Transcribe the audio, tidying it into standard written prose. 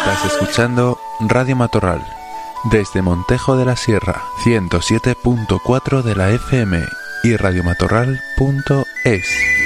Estás escuchando Radio Matorral desde Montejo de la Sierra, 107.4 de la FM y radiomatorral.es.